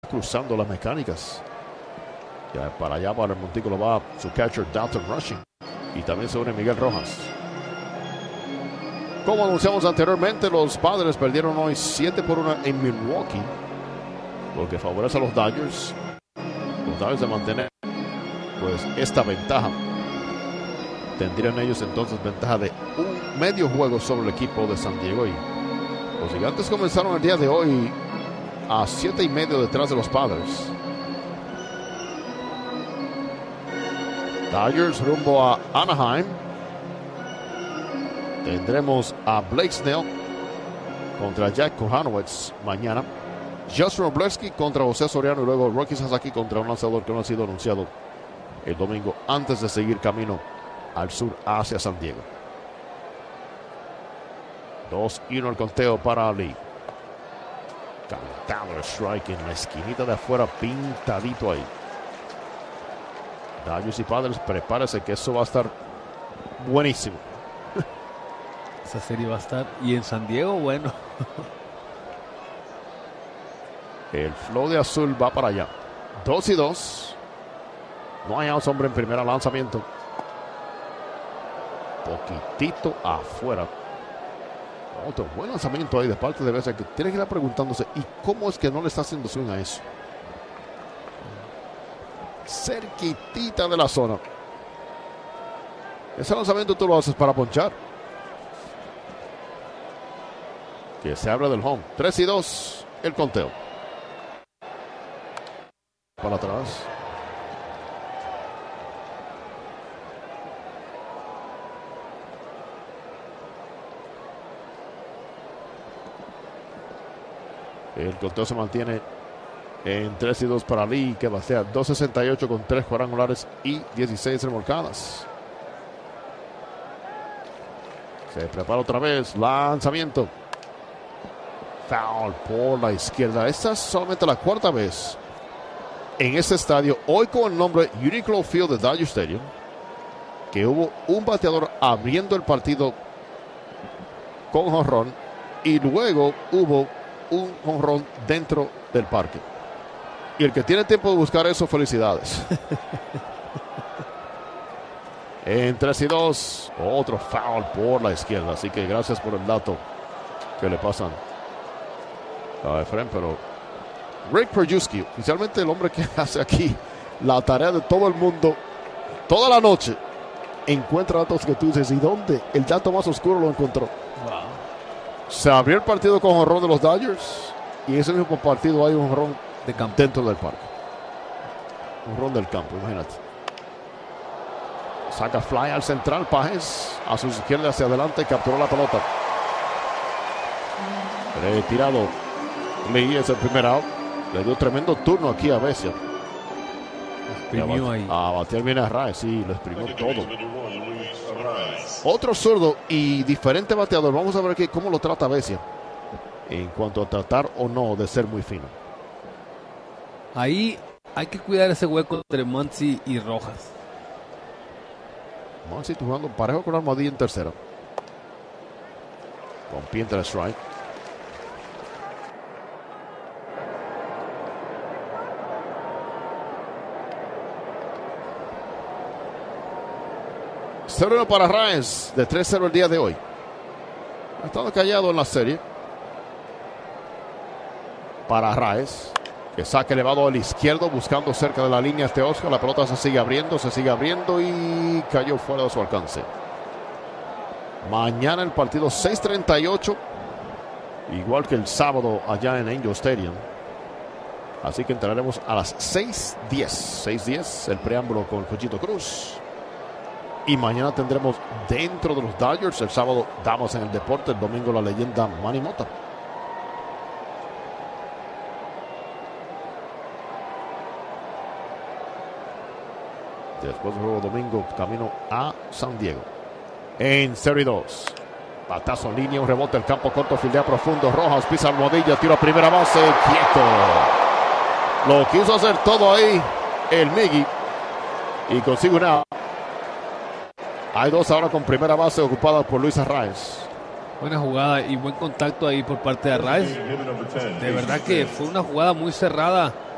cruzando las mecánicas. Ya para allá, para el montículo va su catcher Dalton Rushing. Y también se une Miguel Rojas. Como anunciamos anteriormente, los Padres perdieron hoy 7-1 en Milwaukee, lo que favorece a los Dodgers. Los Dodgers de mantener pues esta ventaja. Tendrían ellos entonces ventaja de un medio juego sobre el equipo de San Diego. Y los Gigantes comenzaron el día de hoy a 7.5 detrás de los Padres. Dodgers rumbo a Anaheim. Tendremos a Blake Snell contra Jack Kohanowitz mañana. Justin Robleski contra José Soriano y luego Rocky Sasaki contra un lanzador que no ha sido anunciado el domingo antes de seguir camino al sur hacia San Diego. 2-1 el conteo para Lee. Cantado el strike en la esquinita de afuera, pintadito ahí. Dodgers y Padres, prepárese que eso va a estar buenísimo. Esa serie va a estar. Y en San Diego, bueno. El flow de azul va para allá. 2-2. No hay outs, hombre, en primera lanzamiento. Poquitito afuera. Otro buen lanzamiento ahí de parte de Besa, que tiene que ir preguntándose, ¿y cómo es que no le está haciendo swing a eso? Cerquitita de la zona. Ese lanzamiento tú lo haces para ponchar. Que se abre del home. 3-2 el conteo. Para atrás. El conteo se mantiene en 3-2 para Lee, que batea 2.68 con 3 cuadrangulares y 16 remolcadas. Se prepara otra vez. Lanzamiento. Foul por la izquierda. Esta es solamente la cuarta vez en este estadio, hoy con el nombre Uniqlo Field de Dodger Stadium, que hubo un bateador abriendo el partido con jonrón y luego hubo un jonrón dentro del parque. Y el que tiene tiempo de buscar eso, felicidades. En 3-2, otro foul por la izquierda. Así que gracias por el dato que le pasan a Efren. Pero Rick Perjuski, oficialmente el hombre que hace aquí la tarea de todo el mundo toda la noche, encuentra datos que tú dices, ¿y dónde? El dato más oscuro lo encontró. Wow. Se abrió el partido con jonrón de los Dodgers y ese mismo partido hay un jonrón De campo. dentro del parque. Un jonrón del campo, imagínate. Saca fly al central, Pajes a su izquierda hacia adelante, capturó la pelota. Retirado Lee, es el primer out. Le dio tremendo turno aquí a Vesia. Exprimió ahí. A batear bien a Arraez, sí, lo exprimió todo. Otro zurdo y diferente bateador. Vamos a ver aquí cómo lo trata Vesia en cuanto a tratar o no de ser muy fino. Ahí hay que cuidar ese hueco entre Muncy y Rojas. Muncy jugando parejo con Almohadilla en tercera. Rompiendo el strike. Cero para Arraez, de 3-0 el día de hoy. Ha estado callado en la serie. Para Arraez, que saque elevado al izquierdo, buscando cerca de la línea este Oscar. La pelota se sigue abriendo y cayó fuera de su alcance. Mañana el partido 6:38, igual que el sábado allá en Angel Stadium. Así que entraremos a las 6:10. 6:10 el preámbulo con Cochito Cruz. Y mañana tendremos dentro de los Dodgers. El sábado Damas en el Deporte. El domingo la leyenda Manny Mota. Después del juego domingo, camino a San Diego. En 0-2. Batazo en línea, un rebote, el campo corto, fildea profundo. Rojas pisa Almohadilla, tiro a primera base, quieto. Lo quiso hacer todo ahí el Miggy. Y consigue una. Hay dos ahora con primera base ocupada por Luis Arraez. Buena jugada y buen contacto ahí por parte de Arraez. De verdad que fue una jugada muy cerrada